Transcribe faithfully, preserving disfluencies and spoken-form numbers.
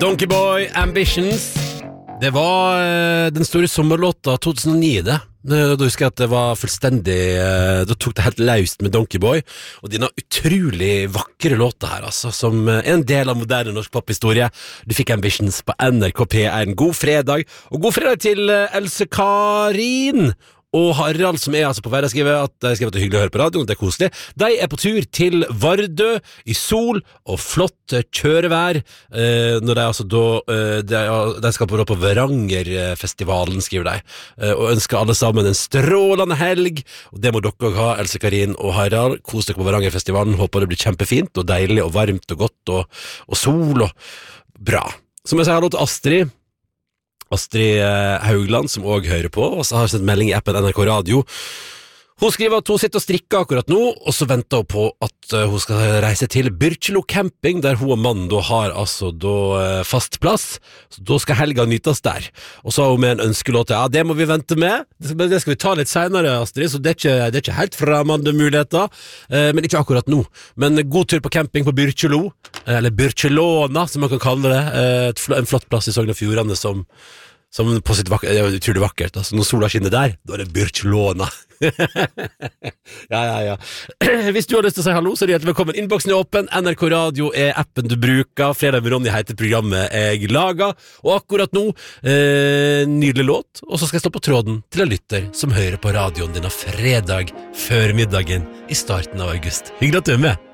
Donkey Boy, Ambitions. Det var uh, den store sommerlåta to tusen og ni det. Da husker jeg at det var fullstendig uh, Da tok det helt løst med Donkey Boy. Og denne utrolig vakre låta her, altså, som uh, en del av moderne norsk pophistorie. Du fikk Ambitions på N R K P en god fredag. Og god fredag til uh, Else Karin og Harald, som er altså på vei. De skriver at, de skriver at det er hyggelig å høre på radio, det er koselig. De er på tur til Vardø i sol og flott kjørevær, eh, når de altså da eh, de, de skal på, på Varangerfestivalen, skriver de, eh, og ønsker alle sammen en strålende helg, og det må dere også ha, Else Karin og Harald. Kos dere på Varangerfestivalen, håper det blir kjempefint og deilig og varmt og godt og, og sol og bra. Som jeg sier, hallo til Astrid Astrid Haugland, som også hører på, og så har sendt melding i appen N R K Radio. Hun skriver at hun sitter og strikker akkurat nå, og så venter hun på at uh, hun skal reise til Byrkjelo camping, der hun og mannen da har altså da uh, fast plass, så da skal helga nytes der. Og så har hun med en ønskelåt, ja, det må vi vente med, det skal vi ta litt senere, Astrid, så det er ikke, det er ikke helt fremmede muligheter, uh, men ikke akkurat nå. Men god tur på camping på Byrkjelo, eller Byrkjelåna, som man kan kalle det, uh, en flott plass i Sogn og Fjordane som Som på sitt vakkert, det er utrolig vakkert, altså når sola skinner der, da er det Byrkjelåna. ja, ja, ja. Hvis du har lyst til å si hallo, så er det hjertelig velkommen. Innboksen er åpen, N R K Radio er appen du bruker, Fredag med Ronny heter programmet jeg lager, og akkurat nå, eh, nydelig låt, og så skal jeg stå på tråden til en lytter som hører på radioen din av fredag før middagen i starten av august. Hyggelig at du er med.